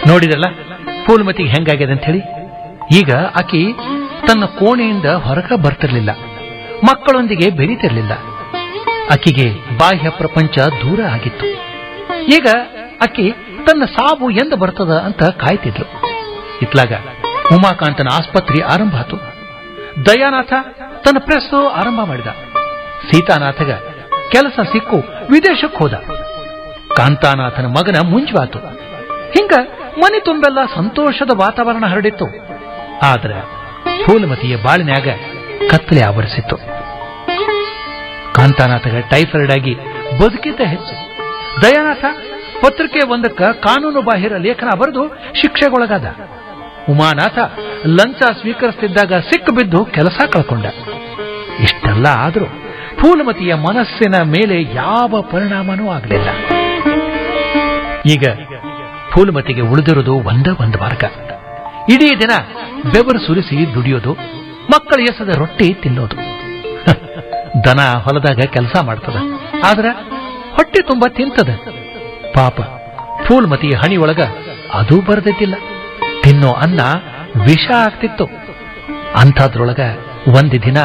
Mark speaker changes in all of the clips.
Speaker 1: ನೋಡಿದಲ್ಲ ಫೂಲ್ಮತಿಗೆ ಹೆಂಗಾಗ್ಯದ ಅಂತ ಹೇಳಿ. ಈಗ ಆಕಿ ತನ್ನ ಕೋಣೆಯಿಂದ ಹೊರಗ ಬರ್ತಿರ್ಲಿಲ್ಲ, ಮಕ್ಕಳೊಂದಿಗೆ ಬೆರೀತಿರ್ಲಿಲ್ಲ. ಆಕಿಗೆ ಬಾಹ್ಯ ಪ್ರಪಂಚ ದೂರ ಆಗಿತ್ತು. ಈಗ ಆಕಿ ತನ್ನ ಸಾವು ಎಂದ ಬರ್ತದ ಅಂತ ಕಾಯ್ತಿದ್ಲು. ಇತ್ಲಾಗ ಉಮಾಕಾಂತನ ಆಸ್ಪತ್ರೆ ಆರಂಭ ಆತು. ದಯಾನಾಥ ತನ್ನ ಪ್ರೆಸ್ ಆರಂಭ ಮಾಡಿದ. ಸೀತಾನಾಥಗ ಕೆಲಸ ಸಿಕ್ಕು ವಿದೇಶಕ್ಕೆ ಹೋದ. ಕಾಂತಾನಾಥನ ಮಗನ ಮುಂಜವಾತು. ಹಿಂಗ ಮನೆ ತುಂಬೆಲ್ಲ ಸಂತೋಷದ ವಾತಾವರಣ ಹರಡಿತ್ತು. ಆದ್ರೆ ಫೂಲಮತಿಯ ಬಾಳಿನ್ಯಾಗ ಕತ್ತಲೆ ಆವರಿಸಿತ್ತು. ಕಾಂತಾನಾಥಗ ಟೈಫಾಯ್ಡ್ ಆಗಿ ಬದುಕಿದ್ದ ಹೆಚ್ಚು. ದಯಾನಾಥ ಪತ್ರಿಕೆ ಒಂದಕ್ಕ ಕಾನೂನು ಬಾಹಿರ ಲೇಖನ ಬರೆದು ಶಿಕ್ಷೆಗೊಳಗಾದ. ಉಮಾನಾಥ ಲಂಚ ಸ್ವೀಕರಿಸುತ್ತಿದ್ದಾಗ ಸಿಕ್ಕು ಬಿದ್ದು ಕೆಲಸ ಕಳ್ಕೊಂಡ. ಇಷ್ಟೆಲ್ಲ ಆದರೂ ಫೂಲಮತಿಯ ಮನಸ್ಸಿನ ಮೇಲೆ ಯಾವ ಪರಿಣಾಮನೂ ಆಗಲಿಲ್ಲ. ಈಗ ಫೂಲಮತಿಗೆ ಉಳಿದಿರೋದು ಒಂದೇ ಒಂದು ಮಾರ್ಗ. ಇಡೀ ದಿನ ಬೆವರು ಸುರಿಸಿ ದುಡಿಯೋದು, ಮಕ್ಕಳ ಎಸದ ರೊಟ್ಟಿ ತಿನ್ನೋದು. ದನ ಹೊಲದಾಗ ಕೆಲಸ ಮಾಡ್ತದ, ಆದ್ರ ಹೊಟ್ಟೆ ತುಂಬಾ ತಿಂತದ. ಪಾಪ ಫೂಲಮತಿಯ ಹಣಿಯೊಳಗ ಅದೂ ಬರದಿದ್ದಿಲ್ಲ. ತಿನ್ನೋ ಅನ್ನ ವಿಷ ಆಗ್ತಿತ್ತು. ಅಂಥದ್ರೊಳಗ ಒಂದು ದಿನ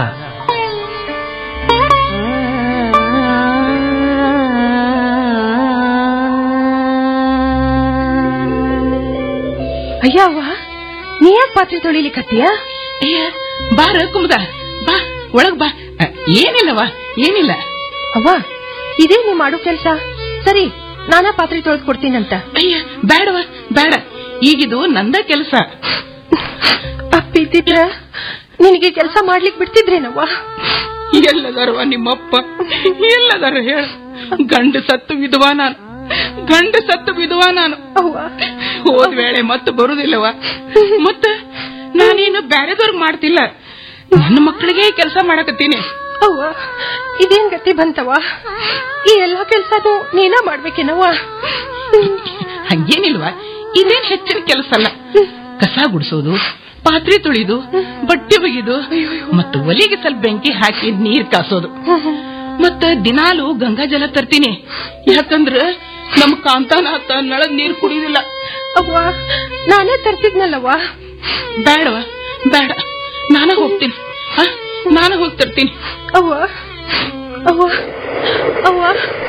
Speaker 2: ಅಯ್ಯವ್ವ, ನೀ ಯಾಕೆ ಪಾತ್ರೆ ತೊಳಿಲಿಕತ್ತೀಯ?
Speaker 3: ಅಯ್ಯ ಬಾರ ಕುಮುದ, ಬಾ ಒಳಗ್ ಬಾ. ಏನಿಲ್ಲವ, ಏನಿಲ್ಲ.
Speaker 2: ಅವ್ವ, ಇದೇ ನೀ ಮಾಡೋ ಕೆಲ್ಸ. ಸರಿ, ನಾನಾ ಪಾತ್ರೆ ತೊಳೆದು ಕೊಡ್ತೀನಂತ.
Speaker 3: ಅಯ್ಯ ಬೇಡವ, ಬೇಡ. ಈಗಿದು ನಂದ ಕೆಲಸ.
Speaker 2: ಅಪ್ಪಿದ್ರ ನಿನಗೆ ಕೆಲಸ ಮಾಡ್ಲಿಕ್ ಬಿಡ್ತಿದ್ರೇನವ್ವ?
Speaker 3: ಎಲ್ಲದಾರವ ನಿಮ್ಮಪ್ಪ, ಎಲ್ಲದಾರ ಹೇಳ. ಗಂಡು ಸತ್ತು ವಿಧವಾ ನಾನು, ಗಂಡು ಸತ್ತು ವಿಧವಾ ನಾನು. ಹೋದ ವೇಳೆ ಮತ್ತೆ ಬರುದಿಲ್ಲವ. ಮತ್ತ ನಾನೇನು ಬ್ಯಾರೆದವ್ರಿಗೆ ಮಾಡ್ತಿಲ್ಲ, ನನ್ನ ಮಕ್ಕಳಿಗೆ ಕೆಲಸ ಮಾಡಕತ್ತೀನಿ.
Speaker 2: ಅವ್ವ, ಇದೇನ್ ಗತಿ ಬಂತವ? ಈ ಎಲ್ಲಾ ಕೆಲ್ಸನೂ ನೀನ ಮಾಡ್ಬೇಕೇನವ್ವ?
Speaker 3: ಹಂಗೇನಿಲ್ವಾ, ಇದೇನ್ ಹೆಚ್ಚಿನ ಕೆಲಸ ಅಲ್ಲ. ಕಸ ಗುಡಿಸೋದು, ಪಾತ್ರೆ ತೊಳಿದು, ಬಟ್ಟೆ ಒಗೆದು, ಮತ್ತು ಒಲಿಗೆ ಸ್ವಲ್ಪ ಬೆಂಕಿ ಹಾಕಿ ನೀರ್ ಕಾಸೋದು. ಮತ್ತ ದಿನಾಲು ಗಂಗಾ ಜಲ ತರ್ತೀನಿ. ಯಾಕಂದ್ರ ನಮ್ ಕಾಂತಾನಾಥ ನಳದ್ ನೀರ್ ಕುಡಿಯುದಿಲ್ಲ.
Speaker 2: ಅವ್ವ, ನಾನೇ ತರ್ತಿದ್ನಲ್ಲವ್ವ.
Speaker 3: ಬೇಡವ, ಬೇಡ, ನಾನ ಹೋಗ್ತೀನಿ. ನಾನು ಹೋಗಿ ತರ್ತೀನಿ.
Speaker 2: ಅವ್ವ, ಅವ್ವ, ಅವ್ವ.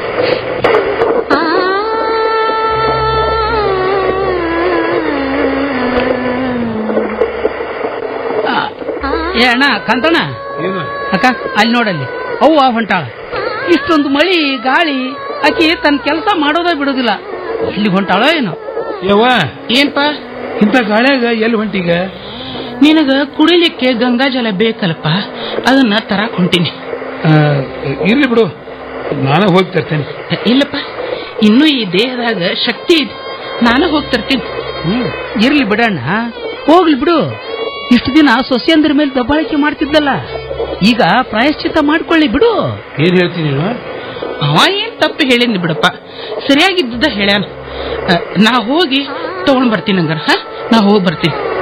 Speaker 4: ಏ ಅಣ್ಣ, ಕಾಂತಣ್ಣ, ಅಕ್ಕ ಅಲ್ಲಿ ನೋಡಲ್ಲಿ ಅವ್ವ ಹೊಂಟಾಳ. ಇಷ್ಟೊಂದು ಮಳಿ ಗಾಳಿ, ಆಕಿ ತನ್ನ ಕೆಲಸ ಮಾಡೋದ ಬಿಡುದಿಲ್ಲ. ಎಲ್ಲಿ ಹೊಂಟಾಳ ಏನೋ?
Speaker 3: ಏನ್ಪ
Speaker 5: ಇಂಥ ಗಾಳ್ಯಾಗ ಎಲ್ಲಿ ಹೊಂಟೀಗ?
Speaker 3: ನಿನಗ ಕುಡಿಲಿಕ್ಕೆ ಗಂಗಾ ಜಲ ಬೇಕಲ್ಲಪ್ಪ, ಅದನ್ನ ತರಾಕ್ ಹೊಂಟೀನಿ.
Speaker 5: ಇರ್ಲಿ ಬಿಡು, ನಾನು ಹೋಗಿ ತರ್ತೇನೆ.
Speaker 3: ಇಲ್ಲಪ್ಪ, ಇನ್ನು ಈ ದೇಹದಾಗ ಶಕ್ತಿ ಇದೆ, ನಾನು ಹೋಗಿ ತರ್ತೀನಿ.
Speaker 4: ಇರ್ಲಿ ಬಿಡಣ್ಣ, ಹೋಗ್ಲಿ ಬಿಡು. ಇಷ್ಟು ದಿನ ಸೊಸೆಯಂದ್ರ ಮೇಲೆ ದಬ್ಬಾಳಿಕೆ ಮಾಡ್ತಿದ್ದಲ್ಲ, ಈಗ ಪ್ರಾಯಶ್ಚಿತ್ತ ಮಾಡ್ಕೊಳ್ಳಿ ಬಿಡು.
Speaker 5: ಏನ್ ಹೇಳ್ತೀನಿ?
Speaker 3: ಅವ ಏನ್ ತಪ್ಪು ಹೇಳಿನಿ ಬಿಡಪ್ಪ, ಸರಿಯಾಗಿದ್ದ ಹೇಳ್ಯಾನ. ನಾ ಹೋಗಿ ತಗೊಂಡ್ ಬರ್ತೀನಿ. ಹಂಗಾರ ನಾ ಹೋಗಿ ಬರ್ತೀನಿ.